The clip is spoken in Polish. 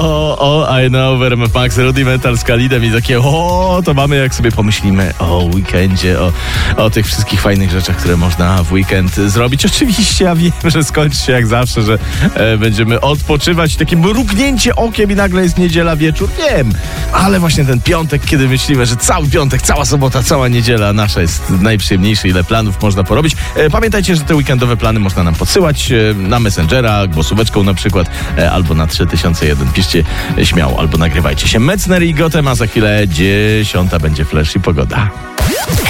I know, w RMF Max, Rudimental z Khalidem i takie to mamy, jak sobie pomyślimy o weekendzie, o tych wszystkich fajnych rzeczach, które można w weekend zrobić. Oczywiście ja wiem, że skończy się jak zawsze, że będziemy odpoczywać, takie mrugnięcie okiem i nagle jest niedziela wieczór, wiem, ale właśnie ten piątek, kiedy myślimy, że cały piątek, cała sobota, cała niedziela nasza jest najprzyjemniejsza, ile planów można porobić. Pamiętajcie, że te weekendowe plany można nam podsyłać na Messengera, głosóweczką na przykład, albo na 3001. Piszcie śmiało, albo nagrywajcie się. Metzner i Gotem, a za chwilę 10 będzie Flash i pogoda.